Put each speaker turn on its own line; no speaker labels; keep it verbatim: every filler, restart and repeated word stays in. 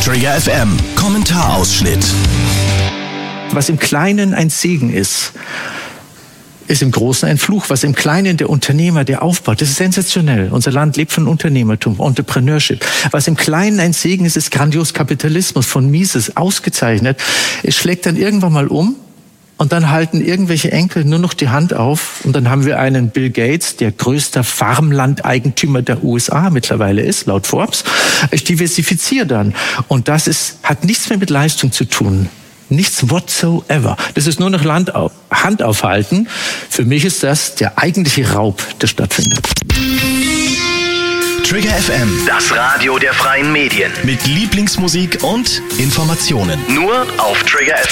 Trigger F M Kommentarausschnitt.
Was im Kleinen ein Segen ist, ist im Großen ein Fluch. Was im Kleinen der Unternehmer, der aufbaut, das ist sensationell. Unser Land lebt von Unternehmertum, Entrepreneurship. Was im Kleinen ein Segen ist, ist grandios Kapitalismus von Mises, ausgezeichnet. Es schlägt dann irgendwann mal um und dann halten irgendwelche Enkel nur noch die Hand auf und dann haben wir einen Bill Gates, der größter Farmlandeigentümer der U S A mittlerweile ist, laut Forbes. Ich diversifiziere dann. Und das ist, hat nichts mehr mit Leistung zu tun. Nichts whatsoever. Das ist nur noch Land auf, Hand aufhalten. Für mich ist das der eigentliche Raub, der stattfindet.
Trigger F M,
Das Radio der freien Medien.
mit Lieblingsmusik und Informationen.
Nur auf Trigger F M.